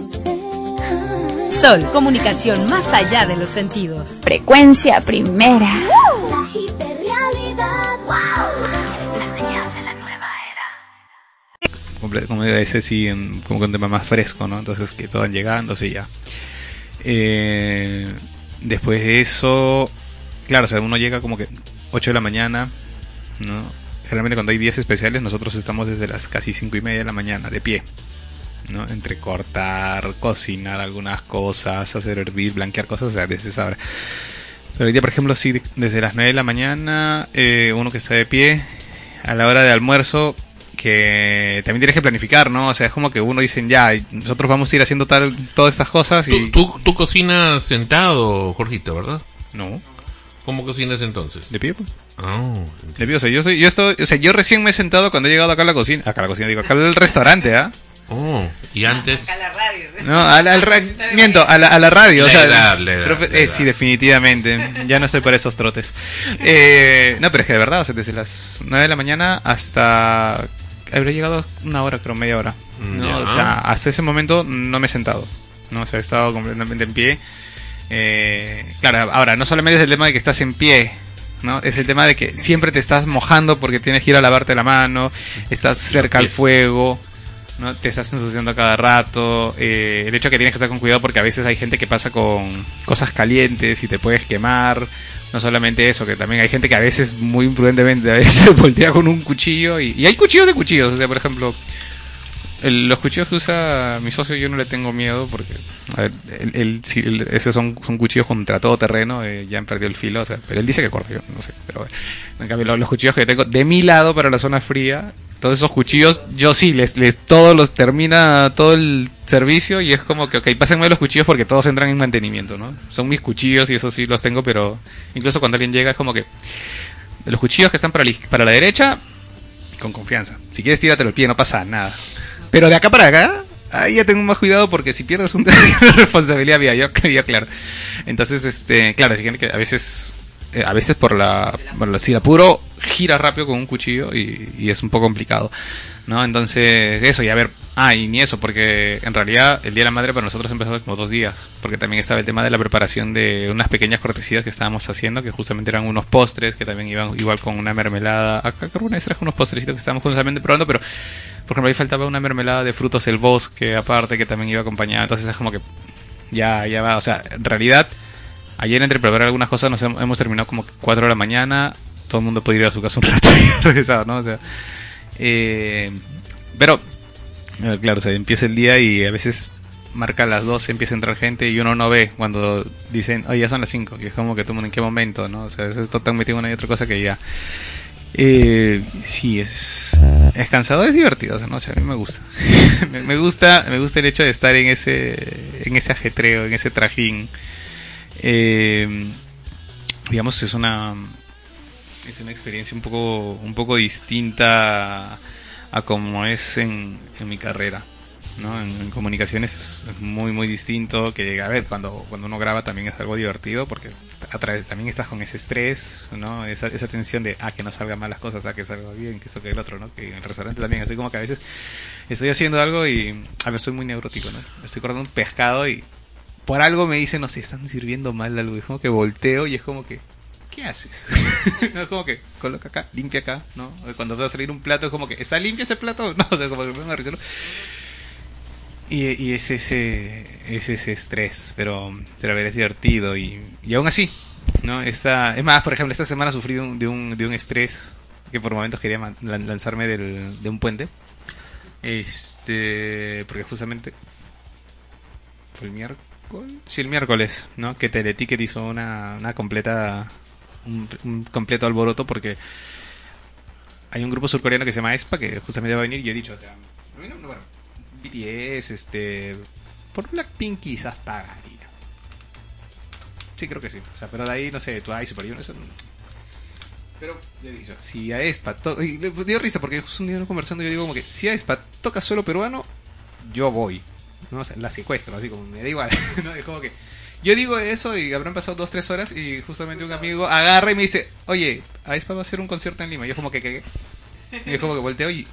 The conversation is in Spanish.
Sol, comunicación más allá de los sentidos. Frecuencia primera. La hiperrealidad. La señal de la nueva era. Como ese sí, como con un tema más fresco, ¿no? Entonces que todos van llegando, sí, ya. Después de eso, claro, o sea, uno llega como que 8 de la mañana, ¿no? Generalmente cuando hay días especiales nosotros estamos desde las casi 5:30 de la mañana de pie, ¿no? Entre cortar, cocinar algunas cosas, hacer hervir, blanquear cosas, o sea, desde esa hora. Pero hoy día, por ejemplo, sí, desde las 9 de la mañana, uno que está de pie, a la hora de almuerzo, que también tienes que planificar, ¿no? O sea, es como que uno dice, ya, nosotros vamos a ir haciendo todas estas cosas y... ¿Tú cocinas sentado, Jorgito, verdad? No. ¿Cómo cocinas entonces? De pie, pues. Oh, De pie, o sea, yo recién me he sentado cuando he llegado acá a la cocina, acá al restaurante, ¿ah? Oh, y antes... Acá la radio. No, miento, a la radio, La o sea, edad. sí, definitivamente, ya no estoy para esos trotes. No, pero es que de verdad, o sea, desde las 9 de la mañana hasta... Habré llegado una hora, creo, media hora, ¿no? Ya. O sea, hasta ese momento no me he sentado, ¿no? O sea, he estado completamente en pie. Claro, ahora, no solamente es el tema de que estás en pie, ¿no? Es el tema de que siempre te estás mojando porque tienes que ir a lavarte la mano, estás cerca al fuego, ¿no? Te estás ensuciando a cada rato. El hecho de que tienes que estar con cuidado porque a veces hay gente que pasa con cosas calientes y te puedes quemar. No solamente eso, que también hay gente que a veces, muy imprudentemente, a veces voltea con un cuchillo. Y hay cuchillos de cuchillos. O sea, por ejemplo, los cuchillos que usa mi socio yo no le tengo miedo porque, a ver, esos son cuchillos contra todo terreno, ya han perdido el filo, o sea, pero él dice que corta, yo no sé, pero bueno. En cambio los cuchillos que yo tengo de mi lado para la zona fría, todos esos cuchillos, yo sí, todos los termina todo el servicio y es como que, ok, pásenme los cuchillos porque todos entran en mantenimiento, ¿no? Son mis cuchillos y eso sí los tengo, pero incluso cuando alguien llega es como que los cuchillos que están para la derecha, con confianza. Si quieres tíratelo el pie, no pasa nada. Pero de acá para acá, ahí ya tengo más cuidado porque si pierdes una responsabilidad mía, yo claro. Entonces, claro, hay gente que a veces por si apuro, gira rápido con un cuchillo y es un poco complicado, ¿no? Entonces, eso, y a ver, y ni eso, porque en realidad el Día de la Madre para nosotros empezó como 2 días, porque también estaba el tema de la preparación de unas pequeñas cortesías que estábamos haciendo, que justamente eran unos postres, que también iban igual con una mermelada. Acá creo que una vez traje unos postrecitos que estábamos justamente probando, pero por ejemplo ahí faltaba una mermelada de frutos del bosque, aparte, que también iba acompañada, entonces es como que ya va, o sea, en realidad ayer entre preparar algunas cosas nos hemos terminado como 4 de la mañana, todo el mundo puede ir a su casa un rato y regresado, ¿no? O sea, pero claro, o sea, empieza el día y a veces marca las 12, empieza a entrar gente y uno no ve cuando dicen, oye, ya son las 5, y es como que tú, ¿en qué momento, no? O sea, es tan metido en una y otra cosa que ya... sí, es cansado, es divertido, ¿no? O sea, a mí me gusta. me gusta el hecho de estar en ese ajetreo, en ese trajín. Digamos, es una experiencia un poco distinta a como es en mi carrera, ¿no? En comunicaciones es muy muy distinto, que a ver, cuando uno graba también es algo divertido porque también estás con ese estrés, ¿no? Esa tensión de que no salgan mal las cosas, que salga bien, que esto que el otro, ¿no? Que en el restaurante también, así como que a veces estoy haciendo algo y a ver, soy muy neurótico, ¿no? Estoy cortando un pescado y por algo me dicen, no sé, están sirviendo mal algo, y es como que volteo y es como que, ¿qué haces? Es como que coloca acá, limpia acá, ¿no? Cuando va a salir un plato es como que, ¿está limpio ese plato? No, o sea, como que me van a revisarlo. Y es ese estrés, pero a ver, es divertido y aún así, ¿no? Es más, por ejemplo, esta semana sufrí de un estrés que por momentos quería lanzarme de un puente, porque justamente fue el miércoles. Sí, el miércoles, ¿no? Que Teleticket hizo un completo alboroto porque hay un grupo surcoreano que se llama aespa que justamente va a venir y he dicho, o sea, bueno, BTS, por Blackpink quizás pagaría. Sí, creo que sí. O sea, pero de ahí, no sé, Twice, Super Junior, eso no. Pero, yo he dicho, si aespa y le dio risa porque justo un día conversando yo digo como que si aespa toca solo peruano, yo voy. No, o sea, la secuestro, así como me da igual, ¿no? Es como que yo digo eso y habrán pasado 2-3 horas y justamente un amigo agarra y me dice, oye, aespa va a hacer un concierto en Lima. Y yo como que cagué. Y es como que volteo y